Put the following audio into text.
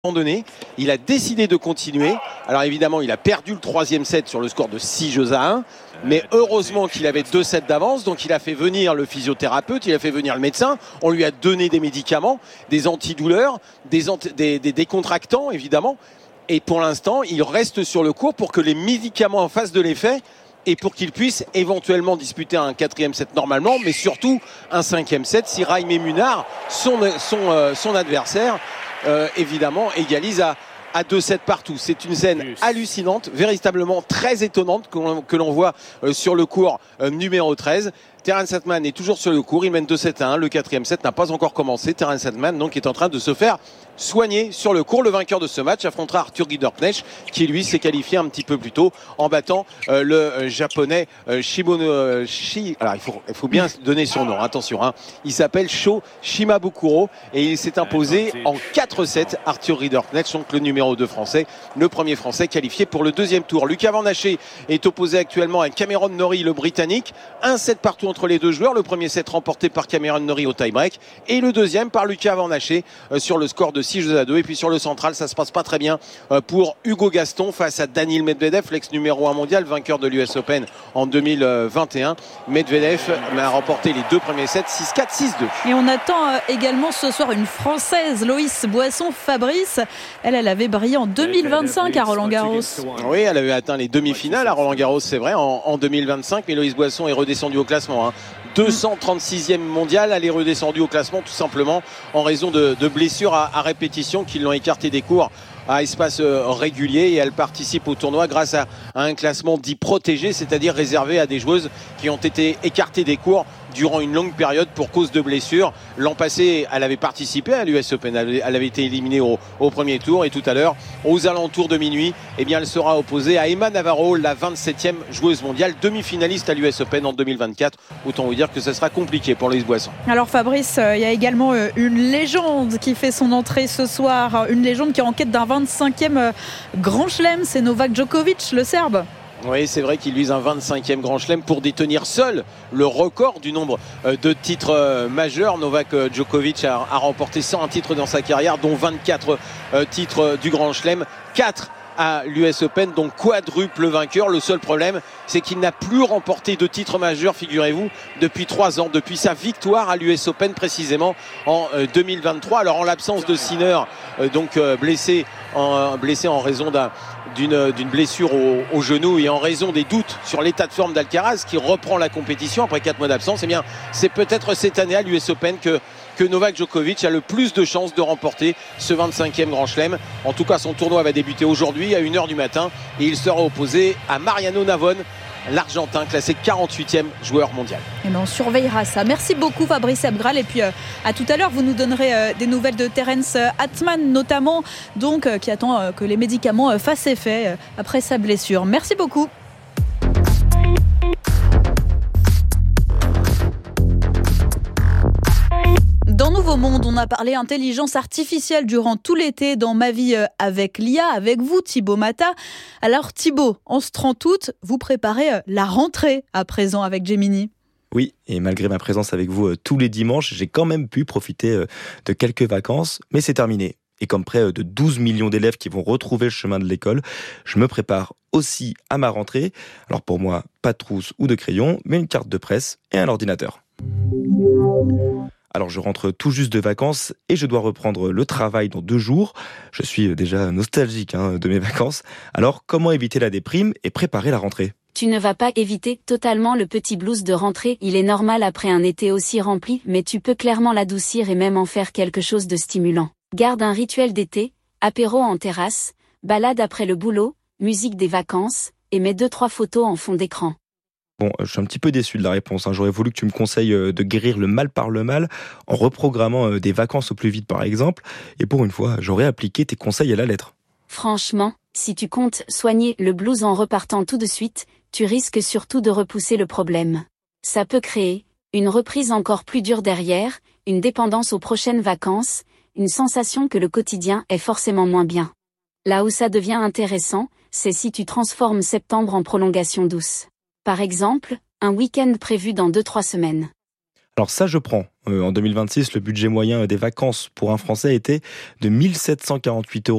Donné, il a décidé de continuer. Alors évidemment, il a perdu le troisième set sur le score de 6-1, mais heureusement qu'il avait 2 sets d'avance, donc il a fait venir le physiothérapeute, il a fait venir le médecin, on lui a donné des médicaments, des antidouleurs, des décontractants évidemment, et pour l'instant, il reste sur le court pour que les médicaments fassent de l'effet et pour qu'il puisse éventuellement disputer un 4e set normalement, mais surtout un 5e set si Raimé Munard, son adversaire, évidemment égalise à 2-7 partout. C'est une scène hallucinante, véritablement très étonnante que l'on voit sur le court numéro 13. Terence Hetman est toujours sur le court, il mène 2-7-1. Le 4e set n'a pas encore commencé. Terence Hetman donc est en train de se faire soigner sur le court. Le vainqueur de ce match affrontera Arthur Ridderknecht qui lui s'est qualifié un petit peu plus tôt en battant le japonais Shimonoshi. Alors il faut bien donner son nom, attention. Il s'appelle Sho Shimabukuro et il s'est imposé en 4-7 Arthur Ridderknecht, donc le numéro 2 français, le premier français qualifié pour le deuxième tour. Lucas Van Haché est opposé actuellement à Cameron Norrie, le britannique. 1-7 partout entre les deux joueurs. Le premier set remporté par Cameron Norrie au tie-break et le deuxième par Lucas Van Haché sur le score de 6-2. Et puis sur le central, ça se passe pas très bien pour Hugo Gaston face à Daniil Medvedev, l'ex numéro 1 mondial, vainqueur de l'US Open en 2021. Medvedev a remporté les 2 premiers sets 6-4, 6-2. Et on attend également ce soir une Française, Loïs Boisson-Fabrice. Elle avait brillé en 2025 à Roland-Garros. Oui, elle avait atteint les demi-finales à Roland-Garros, c'est vrai, en 2025, mais Loïs Boisson est redescendue au classement. 236e mondial, elle est redescendue au classement tout simplement en raison de blessures à répétition qui l'ont écarté des cours à espace régulier, et elle participe au tournoi grâce à un classement dit protégé, c'est-à-dire réservé à des joueuses qui ont été écartées des cours durant une longue période pour cause de blessures. L'an passé, elle avait participé à l'US Open, elle avait été éliminée au premier tour, et tout à l'heure, aux alentours de minuit, elle sera opposée à Emma Navarro, la 27e joueuse mondiale, demi-finaliste à l'US Open en 2024. Autant vous dire que ce sera compliqué pour Loïs Boisson. Alors Fabrice, il y a également une légende qui fait son entrée ce soir, une légende qui est en quête d'un 25e Grand Chelem, c'est Novak Djokovic, le Serbe. Oui, c'est vrai qu'il vise un 25e Grand Chelem pour détenir seul le record du nombre de titres majeurs. Novak Djokovic a remporté 101 titres dans sa carrière, dont 24 titres du Grand Chelem, 4 à l'US Open, donc quadruple vainqueur. Le seul problème, c'est qu'il n'a plus remporté de titre majeur, figurez-vous, depuis 3 ans, depuis sa victoire à l'US Open précisément en 2023. Alors en l'absence de Sinner, blessé en raison d'une blessure au genou et en raison des doutes sur l'état de forme d'Alcaraz qui reprend la compétition après 4 mois d'absence, c'est peut-être cette année à l'US Open que Novak Djokovic a le plus de chances de remporter ce 25e Grand Chelem. En tout cas, son tournoi va débuter aujourd'hui à 1h du matin et il sera opposé à Mariano Navone, l'Argentin, classé 48e joueur mondial. Et on surveillera ça. Merci beaucoup Fabrice Ebgral, et puis à tout à l'heure, vous nous donnerez des nouvelles de Terence Hetman notamment, qui attend que les médicaments fassent effet après sa blessure. Merci beaucoup. Dans Nouveau Monde, on a parlé intelligence artificielle durant tout l'été dans Ma vie avec l'IA, avec vous Thibaut Mata. Alors Thibaut, en ce 30 août, vous préparez la rentrée à présent avec Gemini. Oui, et malgré ma présence avec vous tous les dimanches, j'ai quand même pu profiter de quelques vacances, mais c'est terminé. Et comme près de 12 millions d'élèves qui vont retrouver le chemin de l'école, je me prépare aussi à ma rentrée. Alors pour moi, pas de trousse ou de crayon, mais une carte de presse et un ordinateur. Alors je rentre tout juste de vacances et je dois reprendre le travail dans 2 jours. Je suis déjà nostalgique de mes vacances. Alors comment éviter la déprime et préparer la rentrée ? Tu ne vas pas éviter totalement le petit blues de rentrée, il est normal après un été aussi rempli, mais tu peux clairement l'adoucir et même en faire quelque chose de stimulant. Garde un rituel d'été, apéro en terrasse, balade après le boulot, musique des vacances, et mets 2-3 photos en fond d'écran. Bon, je suis un petit peu déçu de la réponse. J'aurais voulu que tu me conseilles de guérir le mal par le mal en reprogrammant des vacances au plus vite par exemple. Et pour une fois, j'aurais appliqué tes conseils à la lettre. Franchement, si tu comptes soigner le blues en repartant tout de suite, tu risques surtout de repousser le problème. Ça peut créer une reprise encore plus dure derrière, une dépendance aux prochaines vacances, une sensation que le quotidien est forcément moins bien. Là où ça devient intéressant, c'est si tu transformes septembre en prolongation douce. Par exemple, un week-end prévu dans 2-3 semaines. Alors ça, je prends. En 2026, le budget moyen des vacances pour un Français était de 1 748 €